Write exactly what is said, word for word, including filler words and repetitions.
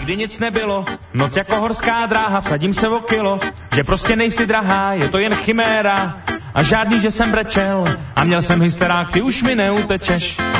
nikdy nic nebylo, noc jako horská dráha, vsadím se o kilo, že prostě nejsi drahá, je to jen chiméra. A žádný, že jsem brečel a měl jsem hysterák, ty už mi neutečeš.